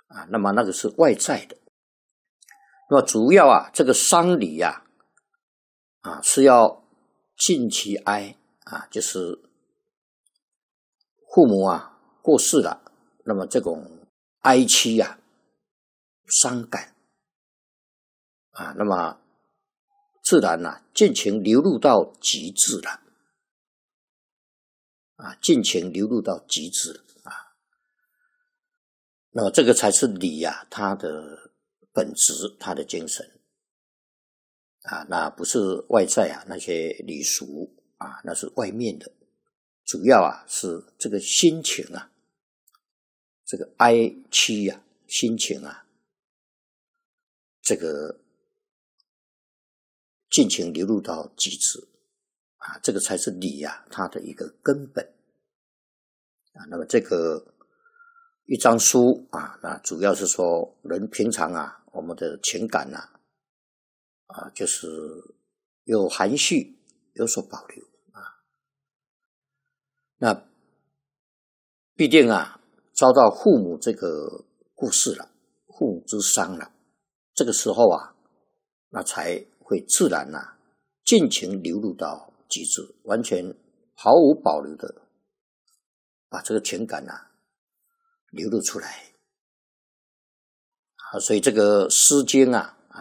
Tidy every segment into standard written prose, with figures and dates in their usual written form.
那么那个是外在的。那么主要这个丧礼是要尽其哀就是父母过世了，那么这种哀戚伤感那么自然尽情流露到极致了尽情流露到极致了那么这个才是礼它的本质，它的精神那不是外在那些礼俗那是外面的，主要是这个心情这个哀戚心情这个尽情流露到极致这个才是礼它的一个根本那么这个一张书那主要是说人平常我们的情感就是有含蓄，有所保留那必定遭到父母这个故事了，父母之伤了，这个时候那才会自然尽情流露到极致，完全毫无保留的把这个情感流露出来所以这个《诗经》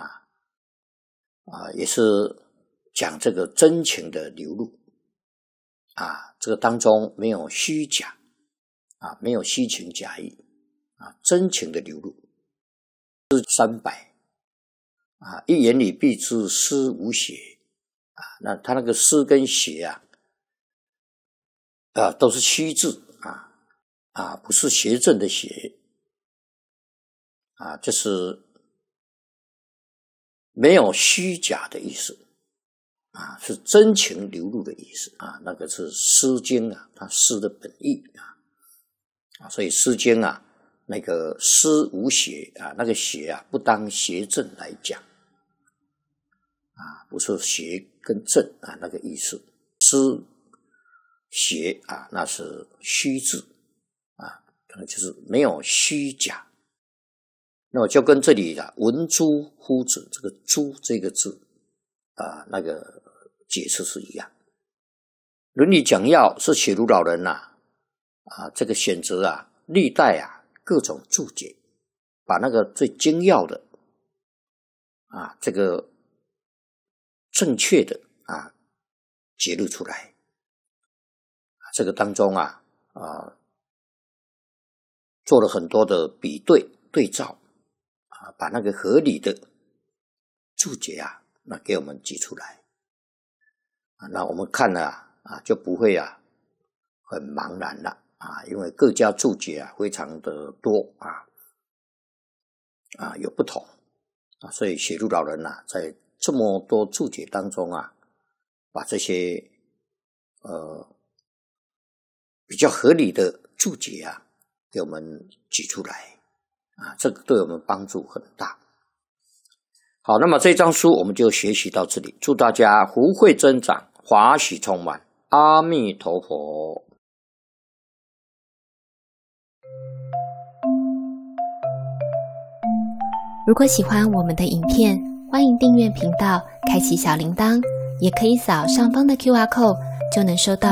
也是讲这个真情的流露这个当中没有虚假没有虚情假意真情的流露。诗300一言以蔽之，诗无邪那他那个诗跟邪都是虚字不是邪正的邪就是没有虚假的意思是真情流露的意思那个是《诗经》它诗的本意所以《诗经》那个诗无邪那个邪不当邪正来讲不是邪跟正那个意思，诗邪那是虚字就是没有虚假。那么就跟这里文诸夫子这个诸这个字那个解释是一样。伦理讲要是写如老人这个选择历代各种注解，把那个最精要的这个正确的揭露出来这个当中做了很多的比对照把那个合理的注解那给我们挤出来那我们看了就不会很茫然了因为各家注解非常的多有不同所以写入老人在这么多注解当中把这些比较合理的注解给我们举出来这个对我们帮助很大。好，那么这张书我们就学习到这里，祝大家福慧增长，华喜充满，阿弥陀佛。 如果喜欢我们的影片，欢迎订阅频道，开启小铃铛，也可以扫上方的 QR code，就能收到